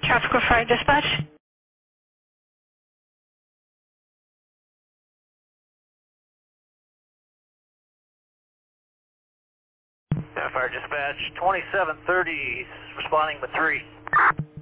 Tropical Fire Dispatch. Fire Dispatch, 2730, responding with 3.